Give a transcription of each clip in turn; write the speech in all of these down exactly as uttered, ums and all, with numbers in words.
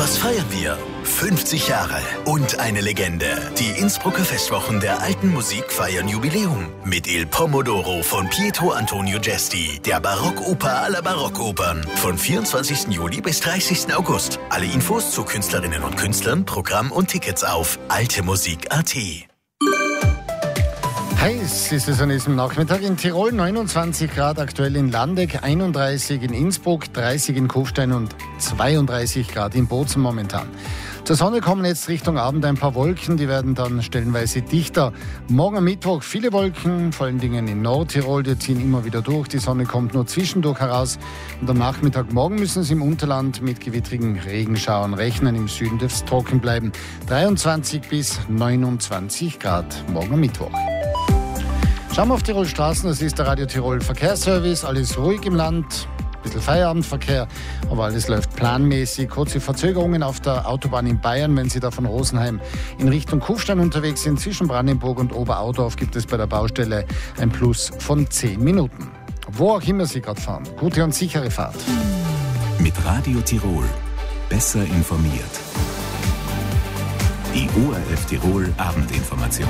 Was feiern wir? fünfzig Jahre und eine Legende. Die Innsbrucker Festwochen der alten Musik feiern Jubiläum. Mit Il Pomodoro von Pietro Antonio Gesti, der Barockoper aller Barockopern. Von vierundzwanzigsten Juli bis dreißigsten August. Alle Infos zu Künstlerinnen und Künstlern, Programm und Tickets auf altemusik punkt at. Heiß ist es an diesem Nachmittag in Tirol, neunundzwanzig Grad aktuell in Landeck, einunddreißig in Innsbruck, dreißig in Kufstein und zweiunddreißig Grad in Bozen momentan. Zur Sonne kommen jetzt Richtung Abend ein paar Wolken, die werden dann stellenweise dichter. Morgen am Mittwoch viele Wolken, vor allen Dingen in Nordtirol, die ziehen immer wieder durch. Die Sonne kommt nur zwischendurch heraus. Und am Nachmittag morgen müssen Sie im Unterland mit gewittrigen Regenschauern rechnen. Im Süden dürfte es trocken bleiben. dreiundzwanzig bis neunundzwanzig Grad morgen am Mittwoch. Schauen wir auf Tirol Straßen, das ist der Radio Tirol Verkehrsservice. Alles ruhig im Land, ein bisschen Feierabendverkehr, aber alles läuft planmäßig. Kurze Verzögerungen auf der Autobahn in Bayern, wenn Sie da von Rosenheim in Richtung Kufstein unterwegs sind. Zwischen Brandenburg und Oberaudorf gibt es bei der Baustelle ein Plus von zehn Minuten. Wo auch immer Sie gerade fahren, gute und sichere Fahrt. Mit Radio Tirol besser informiert. Die O R F Tirol Abendinformation.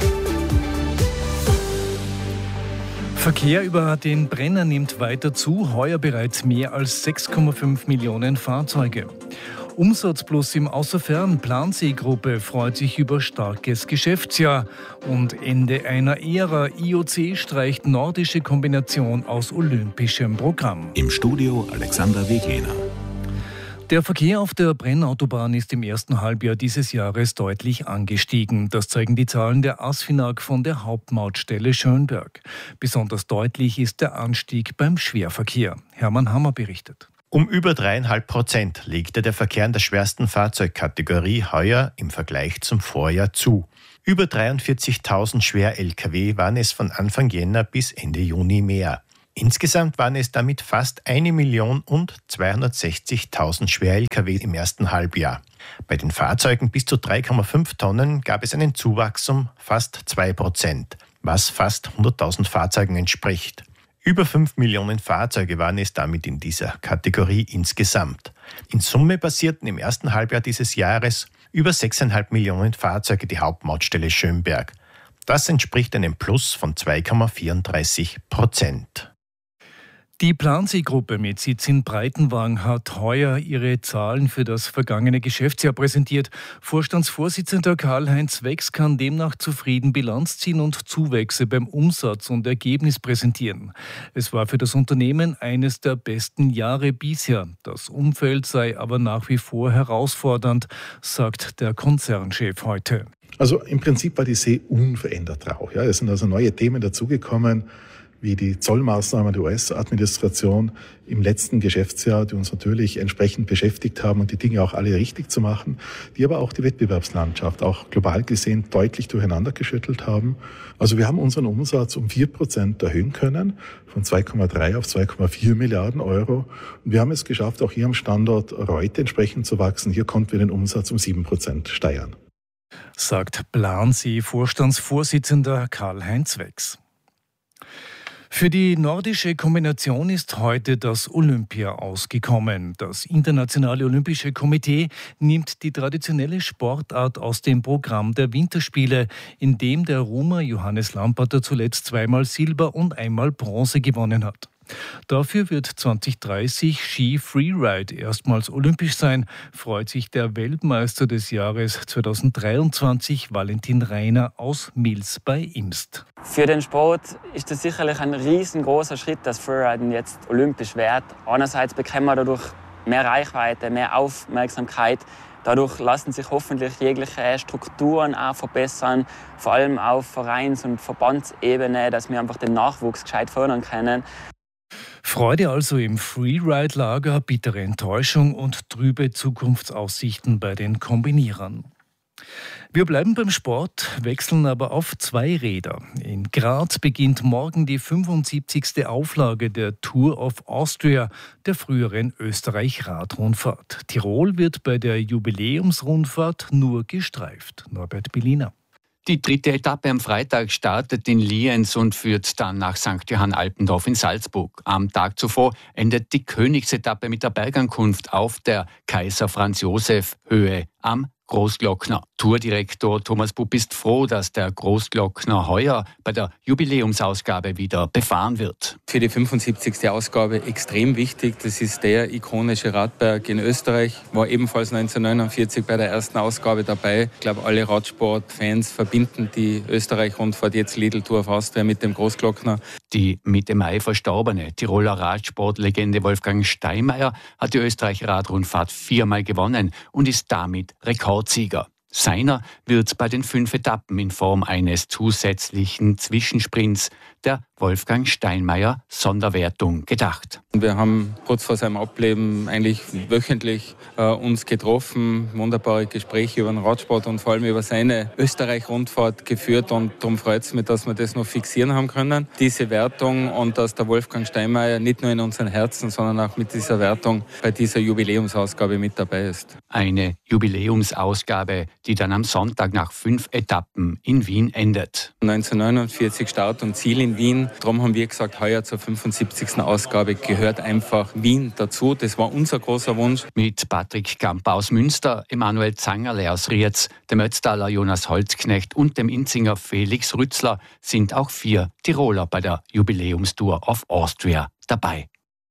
Verkehr über den Brenner nimmt weiter zu, heuer bereits mehr als sechs Komma fünf Millionen Fahrzeuge. Umsatz plus im Außerfern. Plansee-Gruppe freut sich über starkes Geschäftsjahr. Und Ende einer Ära. I O C streicht nordische Kombination aus olympischem Programm. Im Studio Alexander Wegener. Der Verkehr auf der Brennautobahn ist im ersten Halbjahr dieses Jahres deutlich angestiegen. Das zeigen die Zahlen der ASFINAG von der Hauptmautstelle Schönberg. Besonders deutlich ist der Anstieg beim Schwerverkehr. Hermann Hammer berichtet. Um über dreieinhalb Prozent legte der Verkehr in der schwersten Fahrzeugkategorie heuer im Vergleich zum Vorjahr zu. Über dreiundvierzigtausend Schwer-L K W waren es von Anfang Jänner bis Ende Juni mehr. Insgesamt waren es damit fast eine Million und zweihundertsechzigtausend Schwer-L K W im ersten Halbjahr. Bei den Fahrzeugen bis zu drei Komma fünf Tonnen gab es einen Zuwachs um fast zwei Prozent, was fast hunderttausend Fahrzeugen entspricht. Über fünf Millionen Fahrzeuge waren es damit in dieser Kategorie insgesamt. In Summe passierten im ersten Halbjahr dieses Jahres über sechs Komma fünf Millionen Fahrzeuge die Hauptmautstelle Schönberg. Das entspricht einem Plus von zwei Komma vierunddreißig Prozent. Die Plansee-Gruppe mit Sitz in Breitenwang hat heuer ihre Zahlen für das vergangene Geschäftsjahr präsentiert. Vorstandsvorsitzender Karl-Heinz Wex kann demnach zufrieden Bilanz ziehen und Zuwächse beim Umsatz und Ergebnis präsentieren. Es war für das Unternehmen eines der besten Jahre bisher. Das Umfeld sei aber nach wie vor herausfordernd, sagt der Konzernchef heute. Also im Prinzip war die See unverändert rau. Ja, es sind also neue Themen dazugekommen, wie die Zollmaßnahmen der U S-Administration im letzten Geschäftsjahr, die uns natürlich entsprechend beschäftigt haben und die Dinge auch alle richtig zu machen, die aber auch die Wettbewerbslandschaft auch global gesehen deutlich durcheinander geschüttelt haben. Also wir haben unseren Umsatz um vier Prozent erhöhen können, von zwei Komma drei auf zwei Komma vier Milliarden Euro. Und wir haben es geschafft, auch hier am Standort Reutte entsprechend zu wachsen. Hier konnten wir den Umsatz um sieben Prozent steigern. Sagt Plansee-Vorstandsvorsitzender Karl-Heinz Wex. Für die nordische Kombination ist heute das Olympia ausgekommen. Das Internationale Olympische Komitee nimmt die traditionelle Sportart aus dem Programm der Winterspiele, in dem der Rumer Johannes Lamperter zuletzt zweimal Silber und einmal Bronze gewonnen hat. Dafür wird zwanzig dreißig Ski Freeride erstmals olympisch sein, freut sich der Weltmeister des Jahres zwanzig dreiundzwanzig Valentin Rainer aus Mils bei Imst. Für den Sport ist das sicherlich ein riesengroßer Schritt, dass Freeriden jetzt olympisch wird. Einerseits bekommen wir dadurch mehr Reichweite, mehr Aufmerksamkeit. Dadurch lassen sich hoffentlich jegliche Strukturen auch verbessern, vor allem auf Vereins- und Verbandsebene, dass wir einfach den Nachwuchs gescheit fördern können. Freude also im Freeride-Lager, bittere Enttäuschung und trübe Zukunftsaussichten bei den Kombinierern. Wir bleiben beim Sport, wechseln aber auf zwei Räder. In Graz beginnt morgen die fünfundsiebzigste Auflage der Tour of Austria, der früheren Österreich-Radrundfahrt. Tirol wird bei der Jubiläumsrundfahrt nur gestreift. Norbert Billiner. Die dritte Etappe am Freitag startet in Lienz und führt dann nach Sankt Johann Alpendorf in Salzburg. Am Tag zuvor endet die Königsetappe mit der Bergankunft auf der Kaiser Franz Josef Höhe am Großglockner. Tourdirektor Thomas Pupp ist froh, dass der Großglockner heuer bei der Jubiläumsausgabe wieder befahren wird. Für die fünfundsiebzigste Ausgabe extrem wichtig. Das ist der ikonische Radberg in Österreich. War ebenfalls neunzehnhundertneunundvierzig bei der ersten Ausgabe dabei. Ich glaube, alle Radsportfans verbinden die Österreich-Rundfahrt, jetzt Lidl Tour of Austria, mit dem Großglockner. Die Mitte Mai verstorbene Tiroler Radsportlegende Wolfgang Steinmeier hat die Österreich-Radrundfahrt viermal gewonnen und ist damit Rekordsieger. Seiner wird bei den fünf Etappen in Form eines zusätzlichen Zwischensprints der Wolfgang Steinmeier Sonderwertung gedacht. Wir haben kurz vor seinem Ableben eigentlich wöchentlich äh, uns getroffen, wunderbare Gespräche über den Radsport und vor allem über seine Österreich-Rundfahrt geführt, und darum freut es mich, dass wir das noch fixieren haben können, diese Wertung, und dass der Wolfgang Steinmeier nicht nur in unseren Herzen, sondern auch mit dieser Wertung bei dieser Jubiläumsausgabe mit dabei ist. Eine Jubiläumsausgabe, die dann am Sonntag nach fünf Etappen in Wien endet. neunzehnhundertneunundvierzig Start und Ziel in Wien. Darum haben wir gesagt, heuer zur fünfundsiebzigsten Ausgabe gehört einfach Wien dazu. Das war unser großer Wunsch. Mit Patrick Kamper aus Münster, Emanuel Zangerle aus Rietz, dem Ötztaler Jonas Holzknecht und dem Inzinger Felix Rützler sind auch vier Tiroler bei der Jubiläumstour of Austria dabei.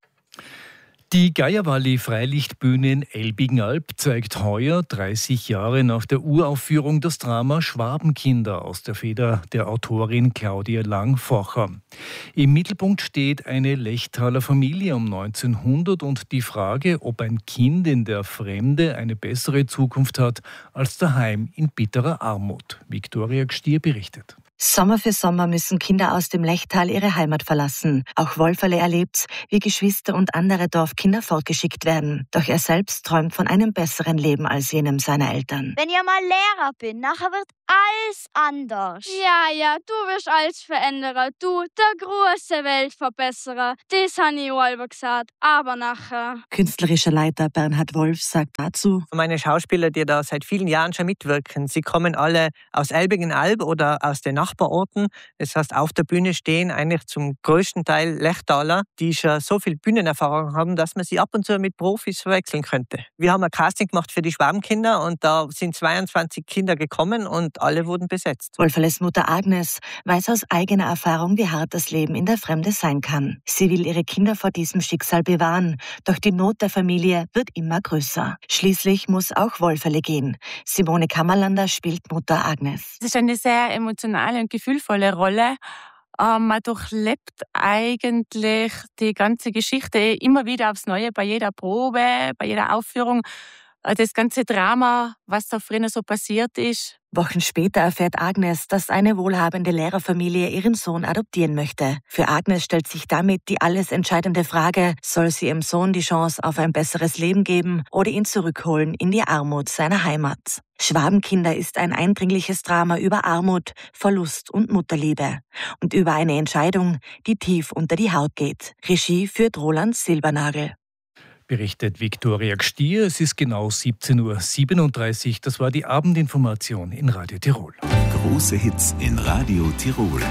Die Geierwalli Freilichtbühne in Elbigenalb zeigt heuer, dreißig Jahre nach der Uraufführung, das Drama Schwabenkinder aus der Feder der Autorin Claudia Langfacher. Im Mittelpunkt steht eine Lechtaler Familie um neunzehnhundert und die Frage, ob ein Kind in der Fremde eine bessere Zukunft hat als daheim in bitterer Armut. Viktoria Gstier berichtet. Sommer für Sommer müssen Kinder aus dem Lechtal ihre Heimat verlassen. Auch Wolferle erlebt, wie Geschwister und andere Dorfkinder fortgeschickt werden. Doch er selbst träumt von einem besseren Leben als jenem seiner Eltern. Wenn ich mal Lehrer bin, nachher wird alles anders. Ja, ja, du wirst alles verändern. Du, der große Weltverbesserer. Das habe ich auch selber gesagt. Aber nachher. Künstlerischer Leiter Bernhard Wolf sagt dazu: Meine Schauspieler, die da seit vielen Jahren schon mitwirken, sie kommen alle aus Elbigenalb oder aus den Nachbarorten. Das heißt, auf der Bühne stehen eigentlich zum größten Teil Lechtaler, die schon so viel Bühnenerfahrung haben, dass man sie ab und zu mit Profis verwechseln könnte. Wir haben ein Casting gemacht für die Schwabenkinder und da sind zweiundzwanzig Kinder gekommen und alle wurden besetzt. Wolferles Mutter Agnes weiß aus eigener Erfahrung, wie hart das Leben in der Fremde sein kann. Sie will ihre Kinder vor diesem Schicksal bewahren, doch die Not der Familie wird immer größer. Schließlich muss auch Wolferle gehen. Simone Kammerlander spielt Mutter Agnes. Es ist eine sehr emotionale und gefühlvolle Rolle. Man durchlebt eigentlich die ganze Geschichte immer wieder aufs Neue, bei jeder Probe, bei jeder Aufführung. Das ganze Drama, was da früher so passiert ist. Wochen später erfährt Agnes, dass eine wohlhabende Lehrerfamilie ihren Sohn adoptieren möchte. Für Agnes stellt sich damit die alles entscheidende Frage: Soll sie ihrem Sohn die Chance auf ein besseres Leben geben oder ihn zurückholen in die Armut seiner Heimat? Schwabenkinder ist ein eindringliches Drama über Armut, Verlust und Mutterliebe. Und über eine Entscheidung, die tief unter die Haut geht. Regie führt Roland Silbernagel. Berichtet Viktoria Gstier. Es ist genau siebzehn Uhr siebenunddreißig. Das war die Abendinformation in Radio Tirol. Große Hits in Radio Tirol.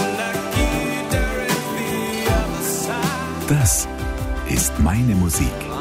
Das ist meine Musik.